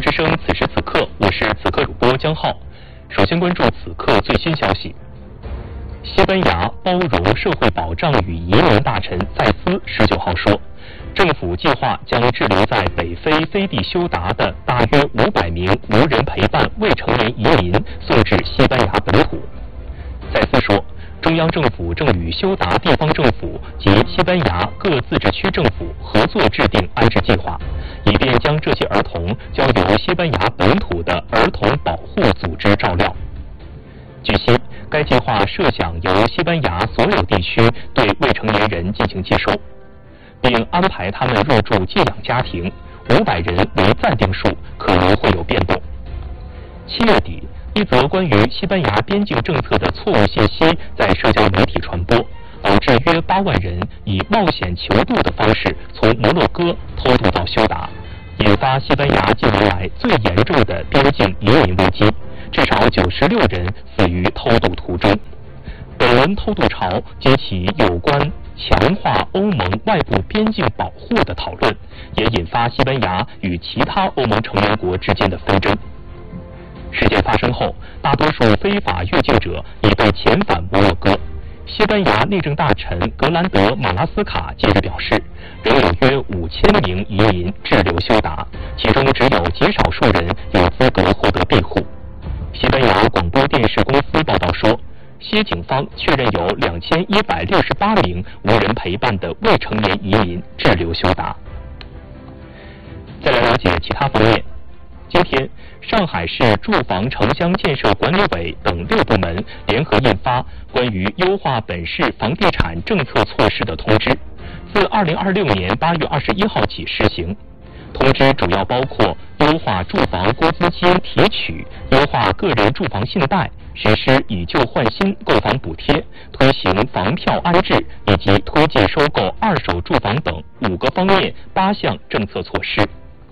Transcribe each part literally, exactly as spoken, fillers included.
之声，此时此刻，我是此刻主播江浩。首先关注此刻最新消息。西班牙包容社会保障与移民大臣塞斯十九号说，政府计划将滞留在北非飞地休达的大约五百名无人陪伴未成年移民送至西班牙本土。塞斯说，中央政府正与休达地方政府及西班牙各自治区政府合作制定安置计划，以便将这些儿童交由西班牙本土的儿童保护组织照料。据悉，该计划设想由西班牙所有地区对未成年人进行接收，并安排他们入住寄养家庭，五百人为暂定数，可能会有变动。七月底，一则关于西班牙边境政策的错误信息在社交媒体传播，导致约八万人以冒险求渡的方式从摩洛哥偷渡到休达，引发西班牙近年来最严重的边境移民危机，至少九十六人死于偷渡途中。本轮偷渡潮激起有关强化欧盟外部边境保护的讨论，也引发西班牙与其他欧盟成员国之间的纷争。事件发生后，大多数非法越境者已被遣返摩洛哥。西班牙内政大臣格兰德马拉斯卡近日表示，仍有约五千名移民滞留休达，其中只有极少数人有资格获得庇护。西班牙广播电视公司报道说，西警方确认有两千一百六十八名无人陪伴的未成年移民滞留休达。再来了解其他方面。今天，上海市住房城乡建设管理委等六部门联合印发关于优化本市房地产政策措施的通知，自二零二六年八月二十一号起施行。通知主要包括优化住房公积金提取、优化个人住房信贷、实施以旧换新购房补贴、推行房票安置以及推进收购二手住房等五个方面八项政策措施。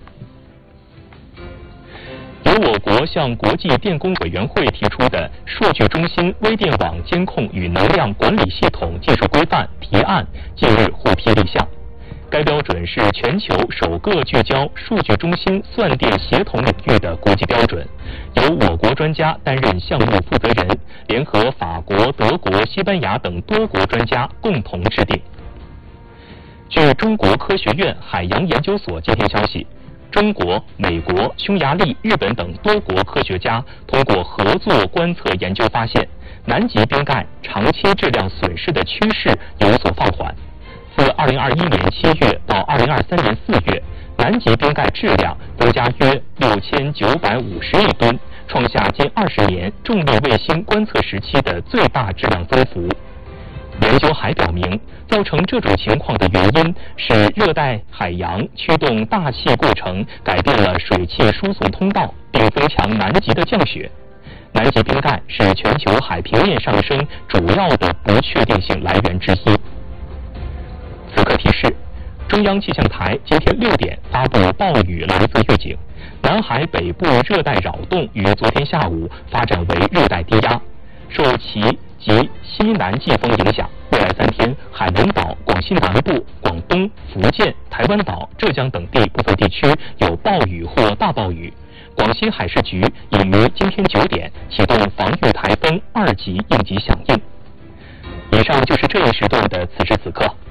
由我国向国际电工委员会提出的数据中心微电网监控与能量管理系统技术规范提案近日获批立项。该标准是全球首个聚焦数据中心算电协同领域的国际标准，由我国专家担任项目负责人，联合法国、德国、西班牙等多国专家共同制定。据中国科学院海洋研究所今天消息，中国、美国、匈牙利、日本等多国科学家通过合作观测研究发现，南极冰盖长期质量损失的趋势有所放缓。自二零二一年七月到二零二三年四月，南极冰盖质量增加约六千九百五十亿吨，创下近二十年重力卫星观测时期的最大质量增幅。研究还表明，造成这种情况的原因是热带海洋驱动大气过程改变了水汽输送通道，并增强南极的降雪。南极冰盖是全球海平面上升主要的不确定性来源之一。此刻提示，中央气象台今天六点发布暴雨蓝色预警，南海北部热带扰动于昨天下午发展为热带低压，受其及西南季风影响，未来三天海南岛、广西南部、广东、福建、台湾岛、浙江等地部分地区有暴雨或大暴雨。广西海事局已于今天九点启动防御台风二级应急响应。以上就是这一时段的此时此刻。